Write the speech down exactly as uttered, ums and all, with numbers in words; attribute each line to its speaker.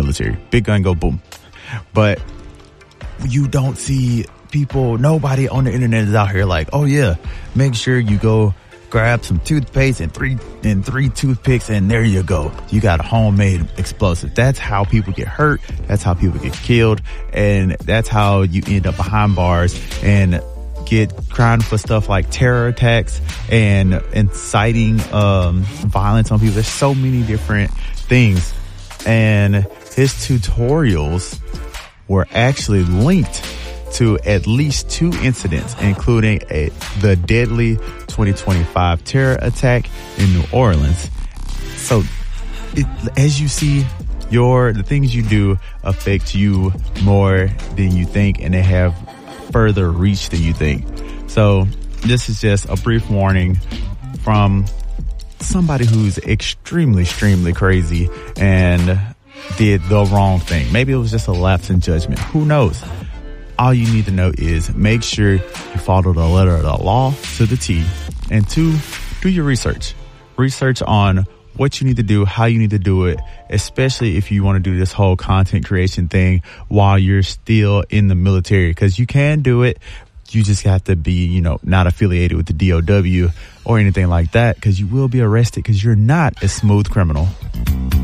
Speaker 1: military. Big gun go boom. But you don't see people, nobody on the internet is out here like, oh yeah, make sure you go grab some toothpaste and three and three toothpicks and there you go. You got a homemade explosive. That's how people get hurt. That's how people get killed. And that's how you end up behind bars and get crying for stuff like terror attacks and inciting um, violence on people. There's so many different things. And his tutorials were actually linked to at least two incidents, including a, the deadly twenty twenty-five terror attack in New Orleans. So it, as you see, your the things you do affect you more than you think, and they have further reach than you think. So this is just a brief warning from somebody who's extremely, extremely crazy and did the wrong thing. Maybe it was just a lapse in judgment. Who knows? All you need to know is make sure you follow the letter of the law to the T. And two, do your research. Research on what you need to do, how you need to do it, especially if you want to do this whole content creation thing while you're still in the military, because you can do it. You just have to be, you know, not affiliated with the D O W or anything like that, because you will be arrested because you're not a smooth criminal.